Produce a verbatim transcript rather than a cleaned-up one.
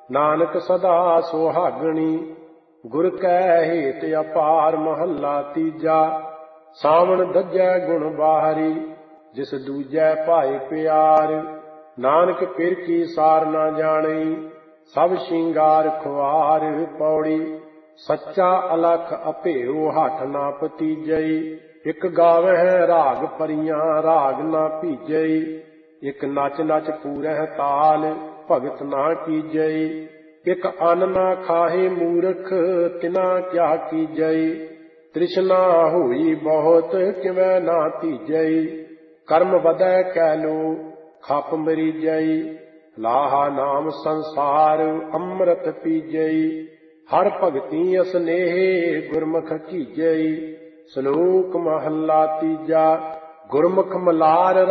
ਨਾਨਕ ਸਦਾ ਸੁਹਾਗਣੀ। ਗੁਰ ਕੈ ਹੇਤ ਅਪਾਰ ਮਹੱਲਾ ਤੀਜਾ। ਸਾਵਣ ਦੱਜੈ ਗੁਣ ਬਾਹਰੀ, ਜਿਸ ਦੂਜੈ ਭਾਏ ਪਿਆਰ। ਨਾਨਕ ਪਿਰ ਕੀ ਸਾਰ ਨਾ ਜਾਣੀ, ਸਭ ਸ਼ਿੰਗਾਰ ਖੁਆਰ। ਪੌੜੀ। ਸੱਚਾ ਅਲਖ ਅਭੇਉ ਹੱਠ ਨਾ ਭਤੀਜਈ। ਇੱਕ ਗਾਵਹਿ ਰਾਗ ਪਰੀਆਂ ਰਾਗ ਨਾ ਭੀਜਈ। ਇੱਕ ਨਚ ਨਚ ਪੂਰਹਿ ਤਾਲ ਭਗਤ ਨਾ ਕੀਜਈ। ਇੱਕ ਅੰਨ ਨਾ ਖਾਹੇ ਮੂਰਖ ਤਿਨਾ ਕਿਆ ਕੀਜਈ। ਤ੍ਰਿਸ਼ਨਾ ਹੋਈ ਬਹੁਤ ਕਿਵੇਂ ਨਾ ਧੀਜਈ। ਕਰਮ ਵਧੈ ਕੈ ਲੋ ਖਪ ਮਰੀਜਈ। ਲਾਹਾ ਨਾਮ ਸੰਸਾਰ ਅੰਮ੍ਰਿਤ ਪੀਜਈ। ਹਰ ਭਗਤੀ ਅਸਨੇਹ ਗੁਰਮੁਖ ਕੀਜਈ। ਸਲੋਕ ਮਹੱਲਾ ਤੀਜਾ। ਗੁਰਮੁਖ ਮਲਾਰ